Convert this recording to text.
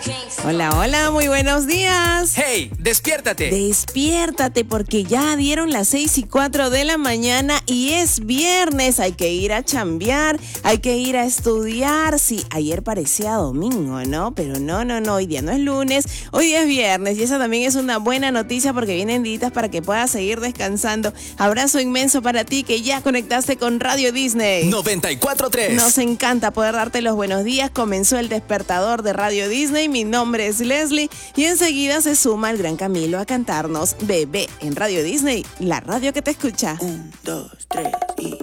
Hola, hola, muy buenos días. ¡Hey! ¡Despiértate! Despiértate porque ya dieron las 6:04 de la mañana y es viernes. Hay que ir a chambear, hay que ir a estudiar. Sí, ayer parecía domingo, ¿no? Pero no, hoy día no es lunes, hoy día es viernes y esa también es una buena noticia porque vienen días para que puedas seguir descansando. Abrazo inmenso para ti que ya conectaste con Radio Disney 94.3. Nos encanta poder darte los buenos días. Comenzó el despertador de Radio Disney. Mi nombre es Leslie y enseguida se suma el gran Camilo a cantarnos Bebé en Radio Disney, la radio que te escucha. 1, 2, 3 y...